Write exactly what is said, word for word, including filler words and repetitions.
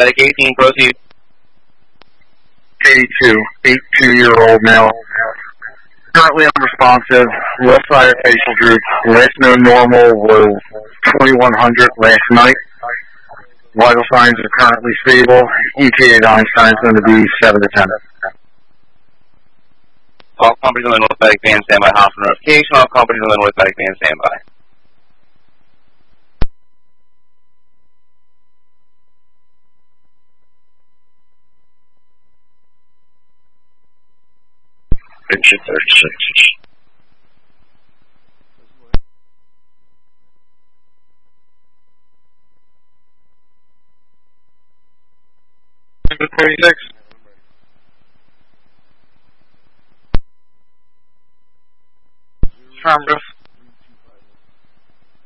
Medic eighteen, proceed. eighty-two, eighty-two-year-old male. Currently unresponsive, left side of facial droop. Last known normal was twenty-one hundred last night. Vital signs are currently stable. E T A at Einstein is going to be seven to ten. All companies on the North Medic Van standby. Hospital notification. All companies on the North Medic Van standby. Picture thirty-six. thirty-six. Affirmative.